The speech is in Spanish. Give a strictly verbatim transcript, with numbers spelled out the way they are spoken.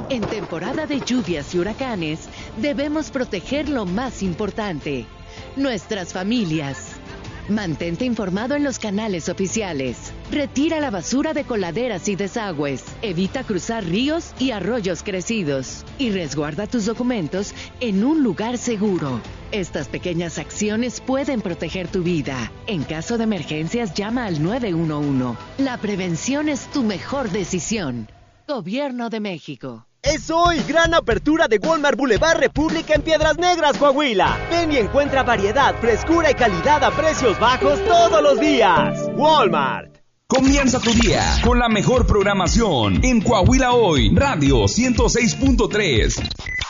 En temporada de lluvias y huracanes, debemos proteger lo más importante, nuestras familias. Mantente informado en los canales oficiales. Retira la basura de coladeras y desagües. Evita cruzar ríos y arroyos crecidos. Y resguarda tus documentos en un lugar seguro. Estas pequeñas acciones pueden proteger tu vida. En caso de emergencias, llama al nueve uno uno. La prevención es tu mejor decisión. Gobierno de México. Es hoy gran apertura de Walmart Boulevard República en Piedras Negras, Coahuila. Ven y encuentra variedad, frescura y calidad a precios bajos todos los días. Walmart. Comienza tu día con la mejor programación en Coahuila Hoy, Radio ciento seis punto tres.